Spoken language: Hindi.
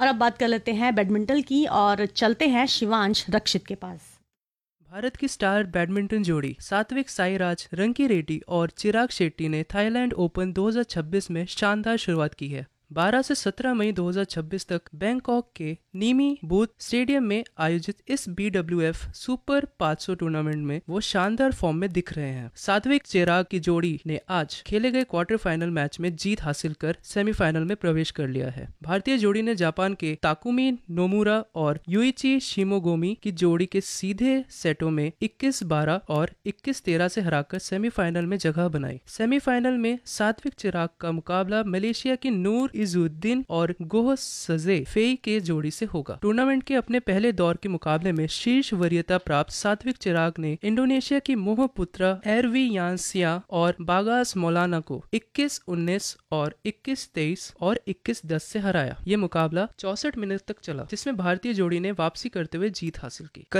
और अब बात कर लेते हैं बैडमिंटन की और चलते हैं शिवांश रक्षित के पास। भारत की स्टार बैडमिंटन जोड़ी सात्विक साईराज रंकीरेड्डी और चिराग शेट्टी ने थाईलैंड ओपन 2026 में शानदार शुरुआत की है। 12 से 17 मई 2026 तक बैंकॉक के नीमी बूथ स्टेडियम में आयोजित इस BWF सुपर 500 टूर्नामेंट में वो शानदार फॉर्म में दिख रहे हैं। सात्विक चिराग की जोड़ी ने आज खेले गए क्वार्टर फाइनल मैच में जीत हासिल कर सेमीफाइनल में प्रवेश कर लिया है। भारतीय जोड़ी ने जापान के ताकुमी नोमुरा और युइची शिमोगोमी की जोड़ी के सीधे सेटों में 21-12 और 21-13 से हराकर सेमीफाइनल में जगह बनाई। सेमीफाइनल में सात्विक चिराग का मुकाबला मलेशिया की नूर इजुद्दीन और गोह सजे फेई के जोड़ी से होगा। टूर्नामेंट के अपने पहले दौर के मुकाबले में शीर्ष वरीयता प्राप्त सात्विक चिराग ने इंडोनेशिया की मोहपुत्रा एरवी यानसिया और बागास मौलाना को 21-19 और 21-23 और 21-10 से हराया। ये मुकाबला 64 मिनट तक चला, जिसमें भारतीय जोड़ी ने वापसी करते हुए जीत हासिल की।